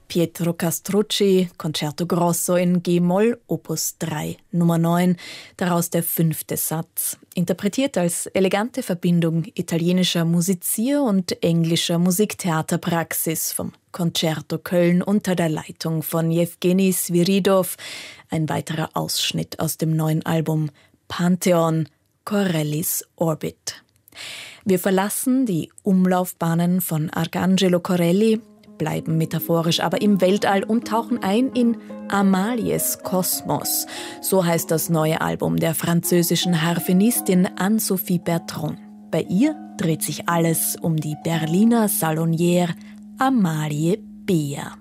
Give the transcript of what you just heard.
Pietro Castrucci, Concerto Grosso in G-Moll, Opus 3, Nummer 9, daraus der 5. Satz. Interpretiert als elegante Verbindung italienischer Musizier- und englischer Musiktheaterpraxis vom Concerto Köln unter der Leitung von Jewgeni Sviridov. Ein weiterer Ausschnitt aus dem neuen Album Pantheon, Corellis Orbit. Wir verlassen die Umlaufbahnen von Arcangelo Corelli, bleiben metaphorisch aber im Weltall und tauchen ein in Amalies Kosmos. So heißt das neue Album der französischen Harfenistin Anne-Sophie Bertrand. Bei ihr dreht sich alles um die Berliner Salonière Amalie Beer.